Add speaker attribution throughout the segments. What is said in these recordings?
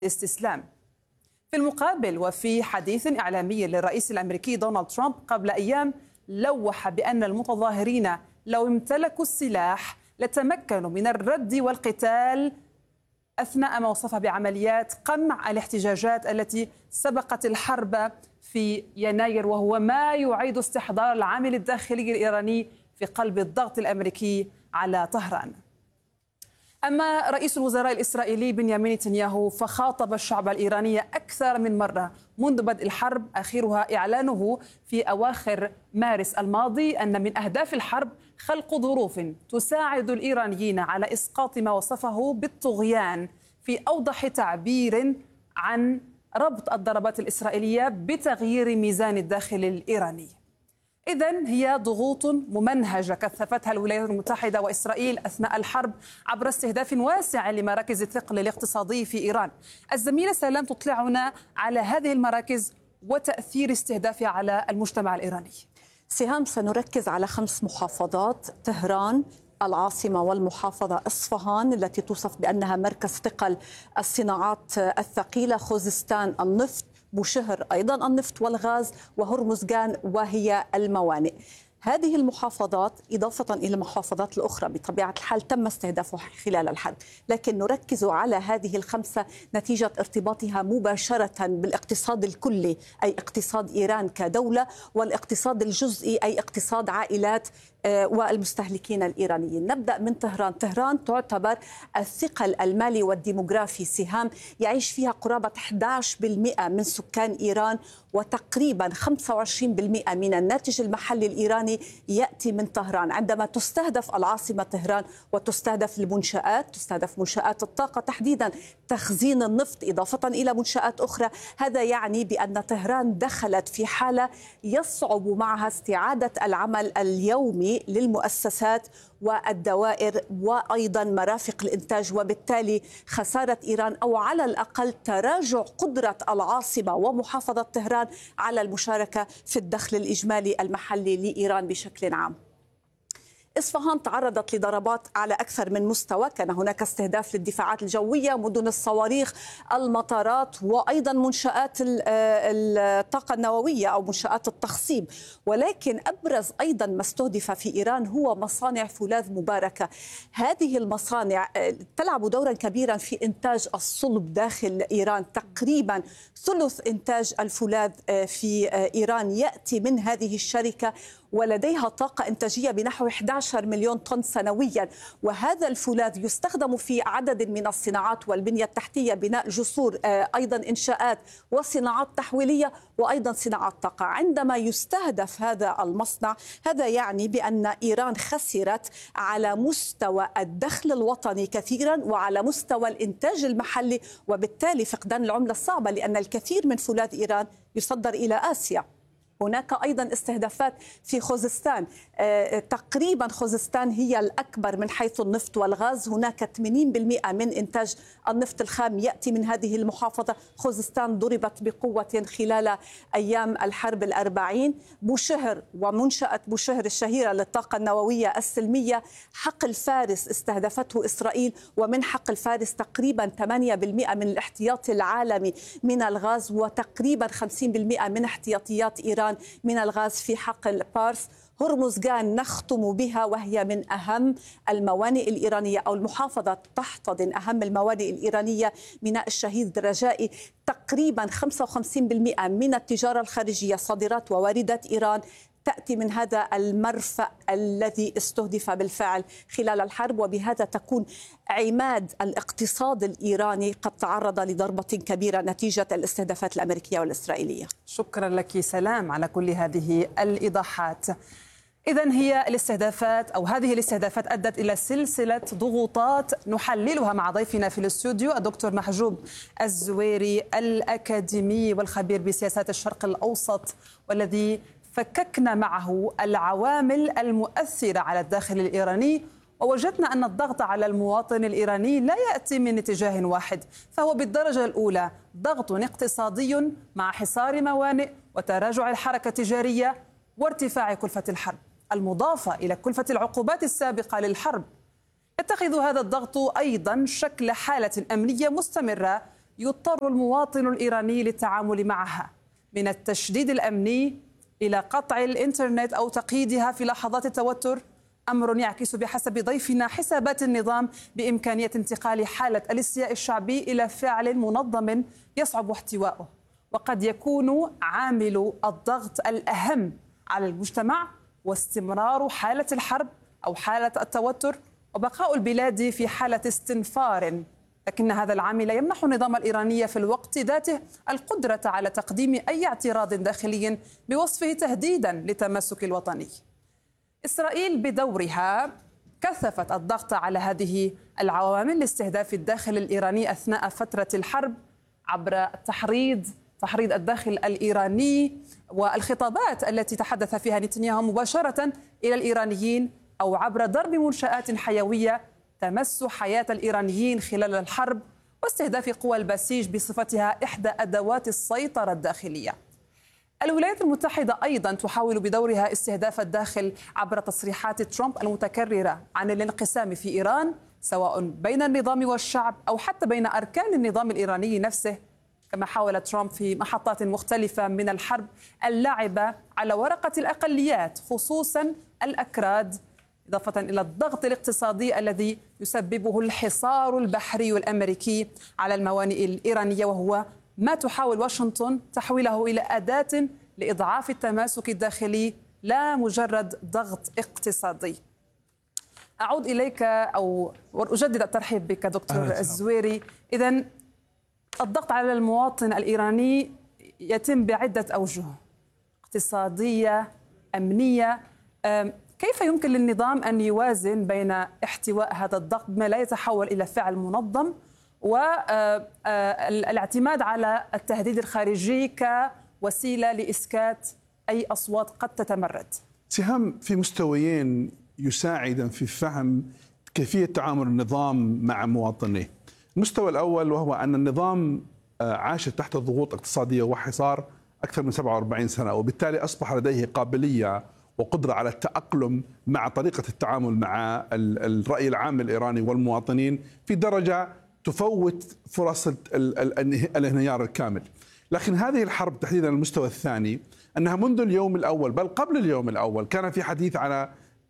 Speaker 1: الاستسلام. في المقابل، وفي حديث إعلامي للرئيس الأمريكي دونالد ترامب قبل أيام، لوح بأن المتظاهرين لو امتلكوا السلاح لتمكنوا من الرد والقتال أثناء ما وصفها بعمليات قمع الاحتجاجات التي سبقت الحرب في يناير، وهو ما يعيد استحضار العامل الداخلي الإيراني في قلب الضغط الأمريكي على طهران. أما رئيس الوزراء الإسرائيلي بنيامين نتنياهو فخاطب الشعب الإيراني أكثر من مرة منذ بدء الحرب، آخرها إعلانه في أواخر مارس الماضي أن من أهداف الحرب خلق ظروف تساعد الإيرانيين على إسقاط ما وصفه بالطغيان، في أوضح تعبير عن ربط الضربات الإسرائيلية بتغيير ميزان الداخل الإيراني. إذن هي ضغوط ممنهجة كثفتها الولايات المتحدة وإسرائيل أثناء الحرب عبر استهداف واسع لمراكز الثقل الاقتصادي في إيران. الزميلة سلام تطلعنا على هذه المراكز وتأثير استهدافها على المجتمع الإيراني.
Speaker 2: سهام، سنركز على 5 محافظات: طهران العاصمة والمحافظة إصفهان التي توصف بأنها مركز ثقل الصناعات الثقيلة، خوزستان النفط، بوشهر أيضا النفط والغاز، وهرمزغان وهي الموانئ. هذه المحافظات إضافة إلى المحافظات الأخرى بطبيعة الحال تم استهدافها خلال الحرب، لكن نركز على هذه ال5 نتيجة ارتباطها مباشرة بالاقتصاد الكلي، أي اقتصاد إيران كدولة، والاقتصاد الجزئي أي اقتصاد عائلات والمستهلكين الإيرانيين. نبدأ من طهران. طهران تعتبر الثقل المالي والديموغرافي سهام، يعيش فيها قرابة 11% من سكان إيران، وتقريبا 25% من الناتج المحلي الإيراني يأتي من طهران. عندما تستهدف العاصمة طهران وتستهدف المنشآت، تستهدف منشآت الطاقة تحديدا تخزين النفط إضافة إلى منشآت أخرى، هذا يعني بأن طهران دخلت في حالة يصعب معها استعادة العمل اليومي للمؤسسات والدوائر وأيضا مرافق الإنتاج، وبالتالي خسارة إيران أو على الأقل تراجع قدرة العاصمة ومحافظة طهران على المشاركة في الدخل الإجمالي المحلي لإيران بشكل عام. إصفهان تعرضت لضربات على أكثر من مستوى، كان هناك استهداف للدفاعات الجوية، مدن الصواريخ، المطارات، وأيضا منشآت الطاقة النووية أو منشآت التخصيب. ولكن أبرز أيضا ما استهدف في إيران هو مصانع فولاذ مباركة. هذه المصانع تلعب دورا كبيرا في إنتاج الصلب داخل إيران، تقريبا ثلث إنتاج الفولاذ في إيران يأتي من هذه الشركة، ولديها طاقة إنتاجية بنحو 11 مليون طن سنويا. وهذا الفولاذ يستخدم في عدد من الصناعات والبنية التحتية، بناء جسور، أيضا إنشاءات وصناعات تحويلية، وأيضا صناعات طاقة. عندما يستهدف هذا المصنع، هذا يعني بأن إيران خسرت على مستوى الدخل الوطني كثيرا وعلى مستوى الإنتاج المحلي، وبالتالي فقدان العملة الصعبة، لأن الكثير من فولاذ إيران يصدر إلى آسيا. هناك أيضا استهدافات في خوزستان، تقريبا خوزستان هي الأكبر من حيث النفط والغاز، هناك 80% من إنتاج النفط الخام يأتي من هذه المحافظة. خوزستان ضربت بقوة خلال أيام الحرب ال40. بوشهر ومنشأة بوشهر الشهيرة للطاقة النووية السلمية، حقل فارس استهدفته إسرائيل، ومن حقل فارس تقريبا 8% من الاحتياط العالمي من الغاز، وتقريبا 50% من احتياطيات إيران من الغاز في حقل بارس. هرمزغان نختم بها، وهي من أهم الموانئ الإيرانية، أو المحافظة تحتضن أهم الموانئ الإيرانية، ميناء الشهيد الرجائي. تقريبا 55% من التجارة الخارجية، صادرات وواردات إيران، تأتي من هذا المرفأ الذي استهدف بالفعل خلال الحرب، وبهذا تكون عماد الاقتصاد الإيراني قد تعرض لضربة كبيرة نتيجة الاستهدافات الأمريكية والإسرائيلية.
Speaker 1: شكرا لك سلام على كل هذه الإيضاحات. إذن هي الاستهدافات أو هذه الاستهدافات أدت إلى سلسلة ضغوطات نحللها مع ضيفنا في الاستوديو الدكتور محجوب الزويري، الأكاديمي والخبير بسياسات الشرق الأوسط، والذي فككنا معه العوامل المؤثرة على الداخل الإيراني، ووجدنا أن الضغط على المواطن الإيراني لا يأتي من اتجاه واحد، فهو بالدرجة الأولى ضغط اقتصادي مع حصار موانئ وتراجع الحركة التجارية وارتفاع كلفة الحرب، المضافة إلى كلفة العقوبات السابقة للحرب. يتخذ هذا الضغط أيضا شكل حالة أمنية مستمرة يضطر المواطن الإيراني للتعامل معها، من التشديد الأمني إلى قطع الإنترنت أو تقييدها في لحظات التوتر، أمر يعكس بحسب ضيفنا حسابات النظام بإمكانية انتقال حالة الاستياء الشعبي إلى فعل منظم يصعب احتواؤه، وقد يكون عامل الضغط الأهم على المجتمع واستمرار حالة الحرب أو حالة التوتر وبقاء البلاد في حالة استنفار. لكن هذا العامل يمنح النظام الإيراني في الوقت ذاته القدرة على تقديم أي اعتراض داخلي بوصفه تهديدا للتماسك الوطني. إسرائيل بدورها كثفت الضغط على هذه العوامل لاستهداف الداخل الإيراني أثناء فترة الحرب عبر تحريض الداخل الإيراني والخطابات التي تحدث فيها نتنياهو مباشرة إلى الإيرانيين، أو عبر ضرب منشآت حيوية تمس حياة الإيرانيين خلال الحرب واستهداف قوى البسيج بصفتها إحدى أدوات السيطرة الداخلية. الولايات المتحدة أيضا تحاول بدورها استهداف الداخل عبر تصريحات ترامب المتكررة عن الانقسام في إيران، سواء بين النظام والشعب أو حتى بين أركان النظام الإيراني نفسه، كما حاول ترامب في محطات مختلفة من الحرب اللعب على ورقة الأقليات خصوصا الأكراد، إضافة إلى الضغط الاقتصادي الذي يسببه الحصار البحري الأمريكي على الموانئ الإيرانية، وهو ما تحاول واشنطن تحويله إلى أداة لإضعاف التماسك الداخلي لا مجرد ضغط اقتصادي. أعود إليك أو أجدد الترحيب بك دكتور الزويري. إذن الضغط على المواطن الإيراني يتم بعدة أوجه: اقتصادية، أمنية. كيف يمكن للنظام أن يوازن بين احتواء هذا الضغط بما لا يتحول إلى فعل منظم والاعتماد على التهديد الخارجي كوسيلة لإسكات أي أصوات قد تتمرد؟
Speaker 3: سهام في مستويين يساعدا في فهم كيفية تعامل النظام مع مواطنيه. المستوى الأول وهو أن النظام عاش تحت ضغوط اقتصادية وحصار أكثر من 47 سنة، وبالتالي أصبح لديه قابلية وقدرة على التأقلم مع طريقة التعامل مع الرأي العام الإيراني والمواطنين في درجة تفوت فرص الانهيار الكامل. لكن هذه الحرب تحديدا المستوى الثاني أنها منذ اليوم الأول بل قبل اليوم الأول كان في حديث على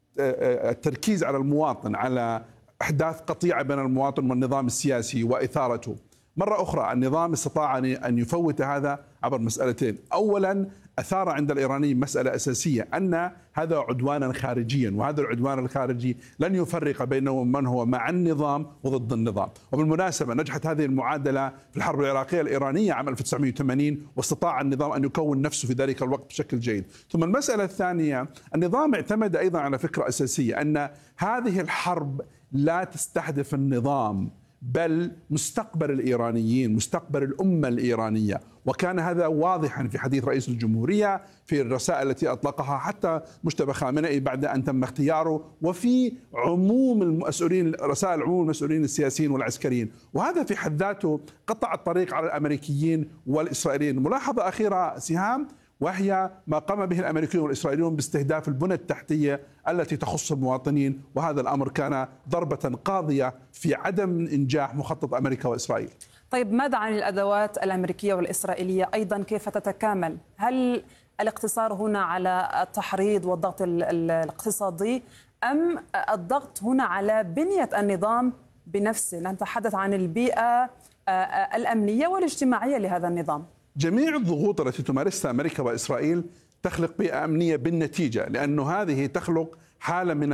Speaker 3: التركيز على المواطن، على إحداث قطيعة بين المواطن والنظام السياسي وإثارته. مرة أخرى النظام استطاع أن يفوت هذا عبر مسألتين: أولا أثار عند الإيرانيين مسألة أساسية أن هذا عدوانا خارجيا، وهذا العدوان الخارجي لن يفرق بينه من هو مع النظام وضد النظام. وبالمناسبة نجحت هذه المعادلة في الحرب العراقية الإيرانية عام 1980 واستطاع النظام أن يكون نفسه في ذلك الوقت بشكل جيد. ثم المسألة الثانية، النظام اعتمد أيضا على فكرة أساسية أن هذه الحرب لا تستهدف النظام بل مستقبل الإيرانيين، مستقبل الأمة الإيرانية، وكان هذا واضحا في حديث رئيس الجمهورية، في الرسائل التي أطلقها حتى مجتبى خامنئي بعد أن تم اختياره، وفي عموم المسؤولين، رسائل عموم المسؤولين السياسيين والعسكريين. وهذا في حد ذاته قطع الطريق على الأمريكيين والإسرائيليين. ملاحظة أخيرة سهام، وهي ما قام به الأمريكيون والإسرائيليون باستهداف البنى التحتية التي تخص المواطنين، وهذا الأمر كان ضربة قاضية في عدم إنجاح مخطط أمريكا وإسرائيل.
Speaker 1: طيب ماذا عن الأدوات الأمريكية والإسرائيلية أيضا، كيف تتكامل؟ هل الاقتصار هنا على التحريض والضغط الاقتصادي أم الضغط هنا على بنية النظام بنفسه؟ نتحدث عن البيئة الأمنية والاجتماعية لهذا النظام.
Speaker 3: جميع الضغوط التي تمارسها أمريكا وإسرائيل تخلق بيئة أمنية بالنتيجة، لأنه هذه تخلق حالة من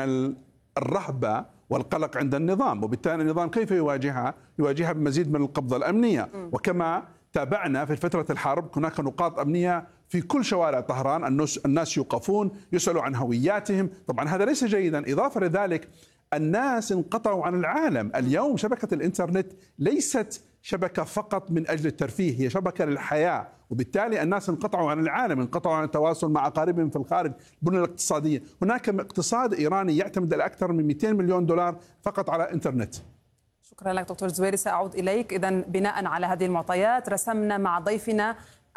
Speaker 3: الرهبة والقلق عند النظام، وبالتالي النظام كيف يواجهها؟ يواجهها بمزيد من القبضة الأمنية. وكما تابعنا في فترة الحرب هناك نقاط أمنية في كل شوارع طهران، الناس يوقفون يسألوا عن هوياتهم. طبعا هذا ليس جيدا. إضافة لذلك الناس انقطعوا عن العالم. اليوم شبكة الإنترنت ليست شبكة فقط من أجل الترفيه، هي شبكة للحياة، وبالتالي الناس انقطعوا عن العالم، انقطعوا عن التواصل مع أقاربهم في الخارج. البنية الاقتصادية، هناك اقتصاد إيراني يعتمد على أكثر من 200 مليون دولار فقط على الإنترنت.
Speaker 1: شكرا لك دكتور زويري، سأعود إليك. إذن بناء على هذه المعطيات رسمنا مع ضيفنا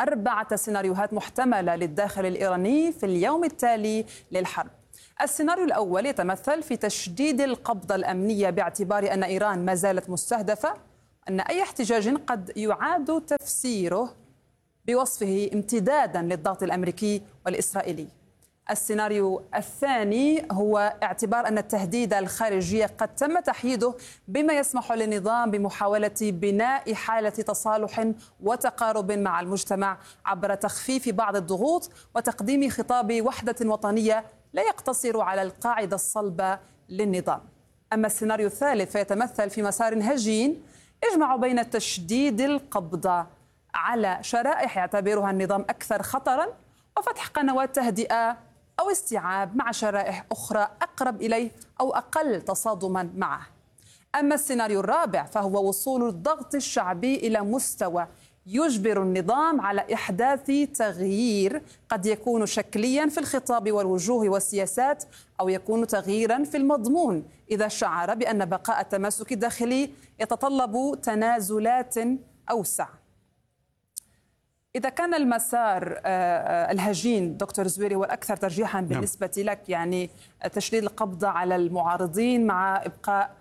Speaker 1: 4 سيناريوهات محتملة للداخل الإيراني في اليوم التالي للحرب. السيناريو الأول يتمثل في تشديد القبضة الأمنية باعتبار أن إيران ما زالت مستهدفة، أن أي احتجاج قد يعاد تفسيره بوصفه امتدادا للضغط الأمريكي والإسرائيلي. السيناريو الثاني هو اعتبار أن التهديد الخارجي قد تم تحييده بما يسمح للنظام بمحاولة بناء حالة تصالح وتقارب مع المجتمع عبر تخفيف بعض الضغوط وتقديم خطاب وحدة وطنية لا يقتصر على القاعدة الصلبة للنظام. أما السيناريو الثالث فيتمثل في مسار هجين يجمع بين تشديد القبضة على شرائح يعتبرها النظام أكثر خطراً وفتح قنوات تهدئة أو استيعاب مع شرائح أخرى أقرب إليه أو أقل تصادماً معه. أما السيناريو الرابع فهو وصول الضغط الشعبي إلى مستوى يجبر النظام على إحداث تغيير قد يكون شكلياً في الخطاب والوجوه والسياسات أو يكون تغييراً في المضمون إذا شعر بأن بقاء التماسك الداخلي يتطلب تنازلات أوسع. إذا كان المسار الهجين دكتور زويري هو الأكثر ترجيحاً بالنسبة لك، يعني تشديد القبضة على المعارضين مع إبقاء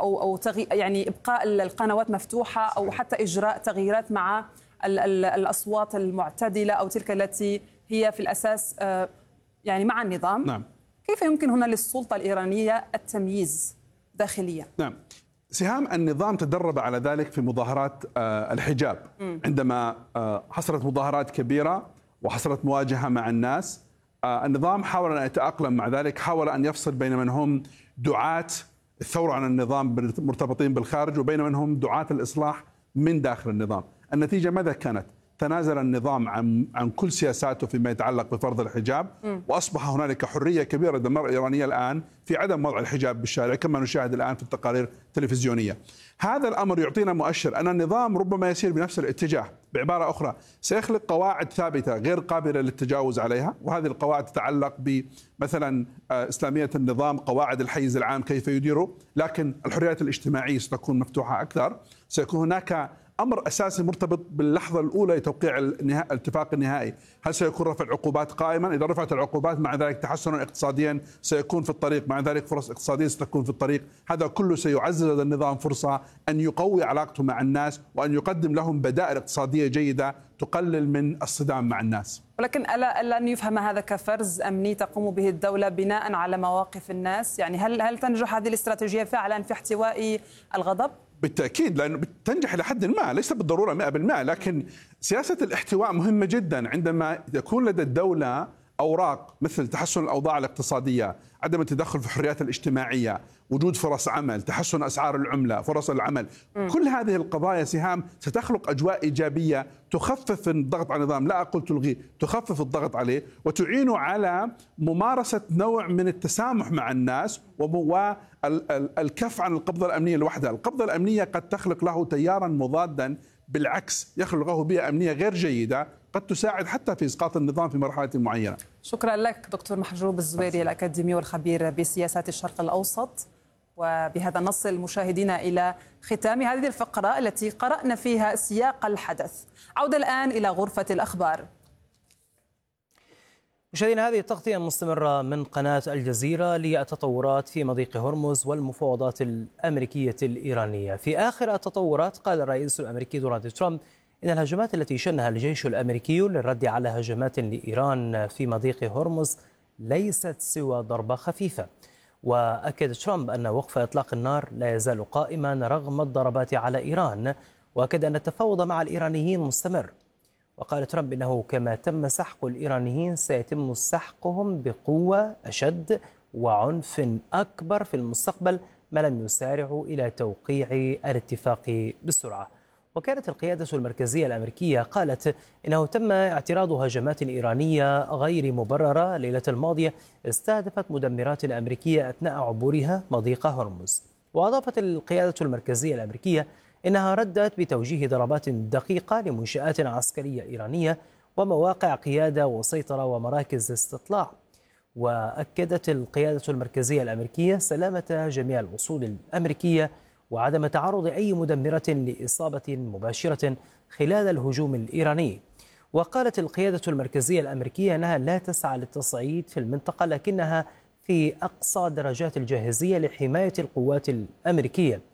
Speaker 1: يعني إبقاء القنوات مفتوحة أو حتى إجراء تغييرات مع الأصوات المعتدلة أو تلك التي هي في الأساس يعني مع النظام.
Speaker 3: نعم.
Speaker 1: كيف يمكن هنا للسلطة الإيرانية التمييز داخليا؟
Speaker 3: نعم. سهام، النظام تدرب على ذلك في مظاهرات الحجاب. عندما حصلت مظاهرات كبيرة وحصلت مواجهة مع الناس، النظام حاول أن يتأقلم مع ذلك، حاول أن يفصل بين من هم دعاة الثورة عن النظام مرتبطين بالخارج وبين من هم دعاة الإصلاح من داخل النظام. النتيجة ماذا كانت؟ تنازل النظام عن كل سياساته فيما يتعلق بفرض الحجاب، وأصبح هنالك حرية كبيرة لدى المرأة الإيرانية الآن في عدم وضع الحجاب بالشارع كما نشاهد الآن في التقارير التلفزيونية. هذا الأمر يعطينا مؤشر أن النظام ربما يسير بنفس الاتجاه. بعبارة أخرى، سيخلق قواعد ثابتة غير قابلة للتجاوز عليها، وهذه القواعد تتعلق بمثلا إسلامية النظام، قواعد الحيز العام كيف يديره، لكن الحريات الاجتماعية ستكون مفتوحة أكثر. سيكون هناك أمر أساسي مرتبط باللحظة الأولى لتوقيع الاتفاق النهائي. هل سيكون رفع العقوبات قائما؟ إذا رفعت العقوبات مع ذلك تحسنا اقتصاديا سيكون في الطريق، مع ذلك فرص اقتصادية ستكون في الطريق. هذا كله سيعزز لدى النظام فرصة أن يقوي علاقته مع الناس وأن يقدم لهم بدائل اقتصادية جيدة تقلل من الصدام مع الناس.
Speaker 1: ولكن ألا أن يفهم هذا كفرز أمني تقوم به الدولة بناء على مواقف الناس؟ يعني هل تنجح هذه الاستراتيجية فعلا في احتواء الغضب؟
Speaker 3: بالتأكيد، لأنه تنجح إلى حد ما، ليس بالضرورة 100%، لكن سياسة الاحتواء مهمة جدا. عندما يكون لدى الدولة أوراق مثل تحسن الأوضاع الاقتصادية، عدم التدخل في الحريات الاجتماعية، وجود فرص عمل، تحسن أسعار العملة، فرص العمل، كل هذه القضايا سهام ستخلق أجواء إيجابية تخفف الضغط على النظام، لا أقول تلغيه، تخفف الضغط عليه وتعينه على ممارسة نوع من التسامح مع الناس والكف عن القبضة الأمنية لوحدها. القبضة الأمنية قد تخلق له تيارا مضادا، بالعكس يخلق له بيئة أمنية غير جيدة قد تساعد حتى في إسقاط النظام في مرحلة معينة.
Speaker 1: شكرا لك دكتور محجوب الزويري الأكاديمي والخبير بسياسات الشرق الأوسط. وبهذا نصل مشاهدينا إلى ختام هذه الفقرة التي قرأنا فيها سياق الحدث. عودة الآن إلى غرفة الأخبار.
Speaker 4: مشاهدينا، هذه التغطية مستمرة من قناة الجزيرة للتطورات في مضيق هرمز والمفاوضات الأمريكية الإيرانية. في آخر التطورات قال الرئيس الأمريكي دونالد ترامب إن الهجمات التي شنها الجيش الأمريكي للرد على هجمات لإيران في مضيق هرمز ليست سوى ضربة خفيفة. وأكد ترامب أن وقف إطلاق النار لا يزال قائما رغم الضربات على إيران، وأكد أن التفاوض مع الإيرانيين مستمر. وقال ترامب إنه كما تم سحق الإيرانيين سيتم سحقهم بقوة أشد وعنف أكبر في المستقبل ما لم يسارعوا إلى توقيع الاتفاق بسرعة. وكانت القيادة المركزية الأمريكية قالت إنه تم اعتراض هجمات إيرانية غير مبررة ليلة الماضية استهدفت مدمرات أمريكية أثناء عبورها مضيق هرمز. وأضافت القيادة المركزية الأمريكية إنها ردت بتوجيه ضربات دقيقة لمنشآت عسكرية إيرانية ومواقع قيادة وسيطرة ومراكز استطلاع. وأكدت القيادة المركزية الأمريكية سلامة جميع الوصول الأمريكية وعدم تعرض أي مدمرة لإصابة مباشرة خلال الهجوم الإيراني. وقالت القيادة المركزية الأمريكية أنها لا تسعى للتصعيد في المنطقة، لكنها في أقصى درجات الجاهزية لحماية القوات الأمريكية.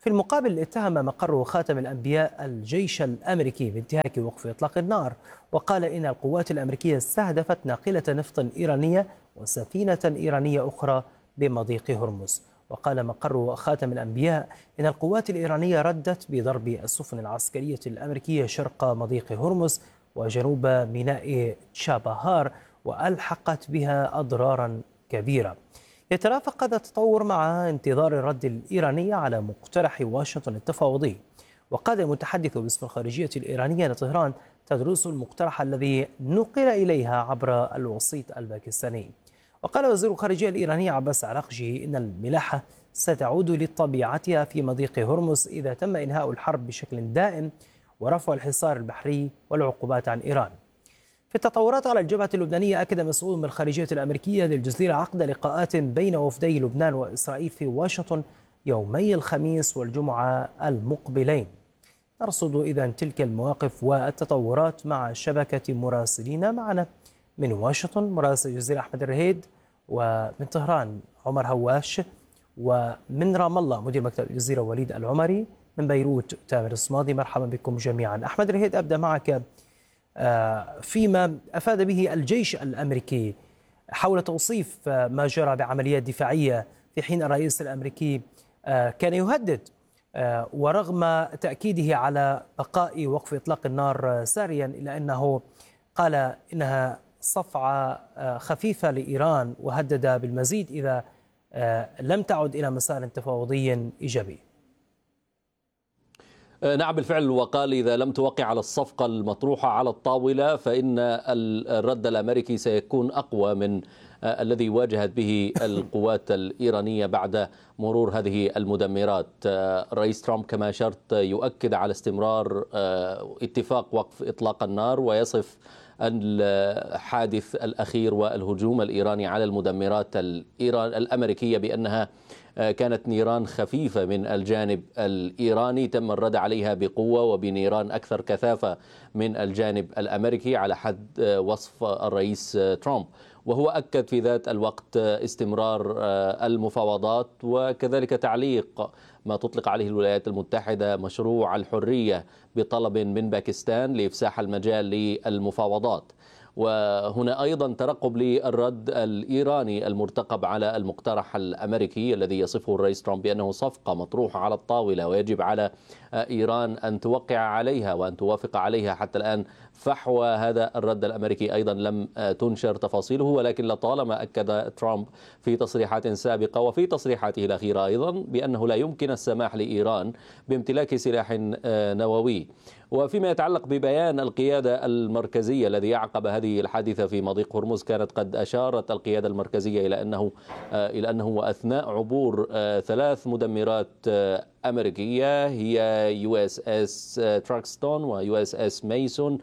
Speaker 4: في المقابل اتهم مقر خاتم الأنبياء الجيش الأمريكي بانتهاك وقف إطلاق النار، وقال إن القوات الأمريكية استهدفت ناقلة نفط إيرانية وسفينة إيرانية أخرى بمضيق هرمز. وقال مقر خاتم الأنبياء إن القوات الإيرانية ردت بضرب السفن العسكرية الأمريكية شرق مضيق هرمز وجنوب ميناء تشابهار، وألحقت بها أضرارا كبيرة. يترافق هذا التطور مع انتظار الرد الإيراني على مقترح واشنطن التفاوضي. وقال المتحدث باسم الخارجية الإيرانية أن طهران تدرس المقترح الذي نقل إليها عبر الوسيط الباكستاني. وقال وزير الخارجية الإيراني عباس عراقجي إن الملاحة ستعود لطبيعتها في مضيق هرمز إذا تم إنهاء الحرب بشكل دائم ورفع الحصار البحري والعقوبات عن إيران. في التطورات على الجبهة اللبنانية، أكد مسؤول من الخارجية الأمريكية للجزيرة عقد لقاءات بين وفدي لبنان وإسرائيل في واشنطن يومي الخميس والجمعة المقبلين. نرصد إذن تلك المواقف والتطورات مع شبكة مراسلين معنا من واشنطن مراسل الجزيرة أحمد الرهيد، ومن طهران عمر هواش، ومن رام الله مدير مكتب الجزيرة وليد العمري، من بيروت تامر الصمادي. مرحبا بكم جميعا. أحمد الرهيد، أبدأ معك فيما أفاد به الجيش الأمريكي حول توصيف ما جرى بعمليات دفاعية، في حين الرئيس الأمريكي كان يهدد ورغم تأكيده على بقاء وقف إطلاق النار ساريا، إلا أنه قال إنها صفعة خفيفة لإيران، وهدد بالمزيد إذا لم تعد إلى مسار تفاوضي إيجابي.
Speaker 5: نعم بالفعل، وقال إذا لم توقع على الصفقة المطروحة على الطاولة فإن الرد الأمريكي سيكون أقوى من الذي واجهت به القوات الإيرانية بعد مرور هذه المدمرات. الرئيس ترامب كما أشرت يؤكد على استمرار اتفاق وقف إطلاق النار، ويصف الحادث الأخير والهجوم الإيراني على المدمرات الأمريكية بأنها كانت نيران خفيفة من الجانب الإيراني، تم الرد عليها بقوة وبنيران أكثر كثافة من الجانب الأمريكي على حد وصف الرئيس ترامب. وهو أكد في ذات الوقت استمرار المفاوضات، وكذلك تعليق ما تطلق عليه الولايات المتحدة مشروع الحرية بطلب من باكستان لإفساح المجال للمفاوضات. وهنا أيضا ترقب للرد الإيراني المرتقب على المقترح الأمريكي الذي يصفه الرئيس ترامب بأنه صفقة مطروحة على الطاولة، ويجب على إيران أن توقع عليها وأن توافق عليها. حتى الآن فحوى هذا الرد الأمريكي أيضا لم تنشر تفاصيله، ولكن لطالما أكد ترامب في تصريحات سابقة وفي تصريحاته الأخيرة أيضا بأنه لا يمكن السماح لإيران بامتلاك سلاح نووي. وفيما يتعلق ببيان القيادة المركزية الذي يعقب هذه الحادثة في مضيق هرمز، كانت قد أشارت القيادة المركزية إلى أنه وأثناء عبور 3 مدمرات أمريكية هي USS تراكستون وUSS ميسون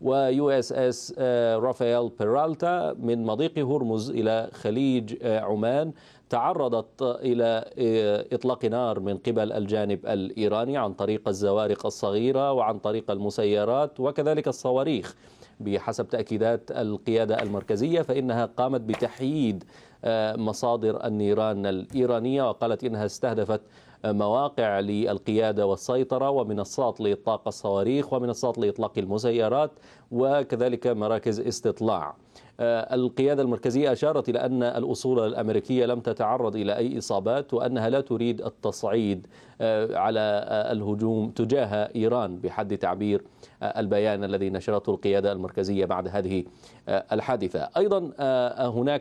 Speaker 5: وUSS رافائيل بيرالتا من مضيق هرمز إلى خليج عمان، تعرضت إلى إطلاق نار من قبل الجانب الإيراني عن طريق الزوارق الصغيرة وعن طريق المسيرات وكذلك الصواريخ. بحسب تأكيدات القيادة المركزية فإنها قامت بتحييد مصادر النيران الإيرانية، وقالت إنها استهدفت مواقع للقيادة والسيطرة ومنصات لإطلاق الصواريخ ومنصات لإطلاق المسيرات وكذلك مراكز استطلاع. القيادة المركزية أشارت إلى أن الأسطول الأمريكية لم تتعرض إلى أي إصابات، وأنها لا تريد التصعيد على الهجوم تجاه إيران بحد تعبير البيان الذي نشرته القيادة المركزية بعد هذه الحادثة. أيضا هناك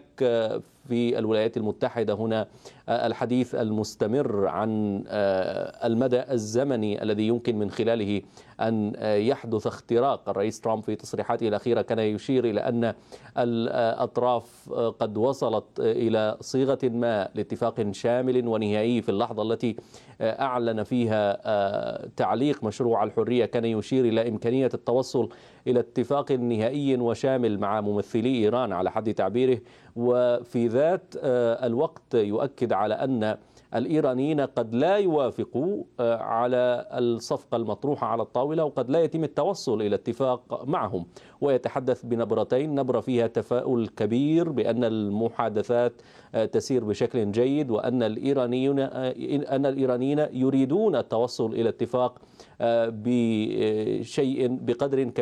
Speaker 5: في الولايات المتحدة هنا الحديث المستمر عن المدى الزمني الذي يمكن من خلاله أن يحدث اختراق. الرئيس ترامب في تصريحاته الأخيرة كان يشير إلى أن الأطراف قد وصلت إلى صيغة ما لاتفاق شامل ونهائي في اللحظة التي أعلن فيها تعليق مشروع الحرية. كان يشير إلى إمكانية التوصل إلى اتفاق نهائي وشامل مع ممثلي إيران على حد تعبيره، وفي ذات الوقت يؤكد على أن الإيرانيين قد لا يوافقوا على الصفقة المطروحة على الطاولة، وقد لا يتم التوصل إلى اتفاق معهم. ويتحدث بنبرتين، نبرة فيها تفاؤل كبير بأن المحادثات تسير بشكل جيد، وأن الإيرانيين يريدون التوصل إلى اتفاق بشيء بقدر كبير